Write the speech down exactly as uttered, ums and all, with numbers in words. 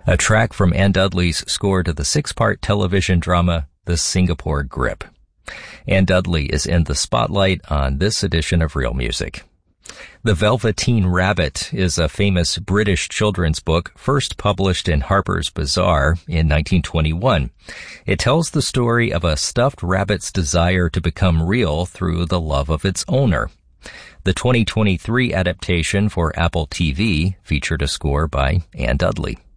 a track from Ann Dudley's score to the six-part television drama, The Singapore Grip. Ann Dudley is in the spotlight on this edition of Real Music. The Velveteen Rabbit is a famous British children's book first published in Harper's Bazaar in nineteen twenty-one. It tells the story of a stuffed rabbit's desire to become real through the love of its owner. The twenty twenty-three adaptation for Apple T V featured a score by Ann Dudley.